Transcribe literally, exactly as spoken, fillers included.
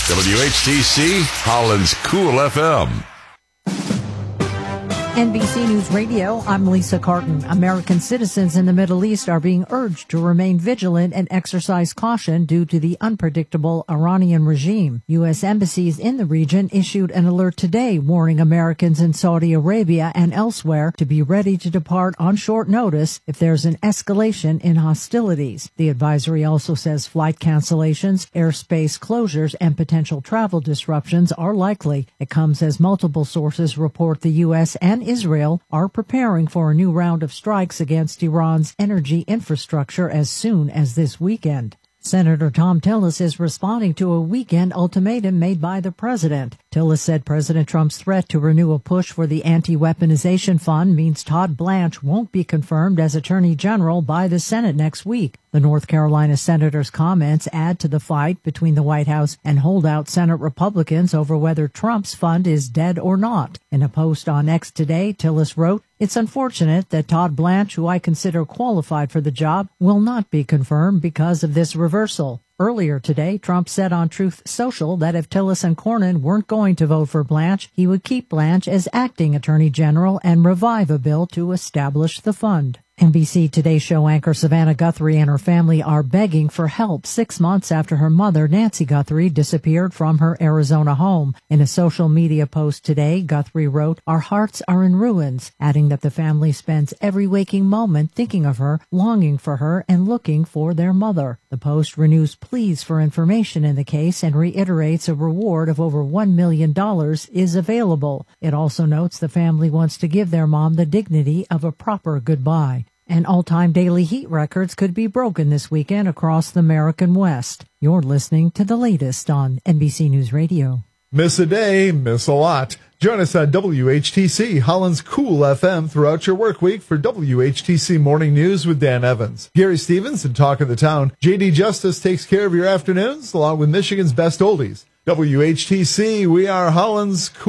W H T C, Holland's Cool F M. N B C News Radio, I'm Lisa Carton. American citizens in the Middle East are being urged to remain vigilant and exercise caution due to the unpredictable Iranian regime. U S embassies in the region issued an alert today warning Americans in Saudi Arabia and elsewhere to be ready to depart on short notice if there's an escalation in hostilities. The advisory also says flight cancellations, airspace closures, and potential travel disruptions are likely. It comes as multiple sources report the U S and Israel are preparing for a new round of strikes against Iran's energy infrastructure as soon as this weekend. Senator Thom Tillis is responding to a weekend ultimatum made by the president. Tillis said President Trump's threat to renew a push for the anti-weaponization fund means Todd Blanche won't be confirmed as Attorney General by the Senate next week. The North Carolina senator's comments add to the fight between the White House and holdout Senate Republicans over whether Trump's fund is dead or not. In a post on X today, Tillis wrote, "It's unfortunate that Todd Blanche, who I consider qualified for the job, will not be confirmed because of this reversal." Earlier today, Trump said on Truth Social that if Tillis and Cornyn weren't going to vote for Blanche, he would keep Blanche as acting Attorney General and revive a bill to establish the fund. N B C Today show anchor Savannah Guthrie and her family are begging for help six months after her mother, Nancy Guthrie, disappeared from her Arizona home. In a social media post today, Guthrie wrote, "Our hearts are in ruins," adding that the family spends every waking moment thinking of her, longing for her, and looking for their mother. The post renews pleas for information in the case and reiterates a reward of over one million dollars is available. It also notes the family wants to give their mom the dignity of a proper goodbye. And all-time daily heat records could be broken this weekend across the American West. You're listening to the latest on N B C News Radio. Miss a day, miss a lot. Join us on W H T C, Holland's Cool F M, throughout your work week for W H T C Morning News with Dan Evans. Gary Stevens and Talk of the Town. J D Justice takes care of your afternoons, along with Michigan's best oldies. W H T C, we are Holland's Cool